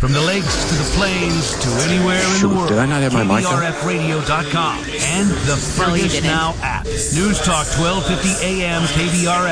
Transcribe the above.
From the lakes to the plains to anywhere in the world. Did I not have my mic on? KBRFradio.com and the Fergus Now app. News Talk 1250 AM KBRF.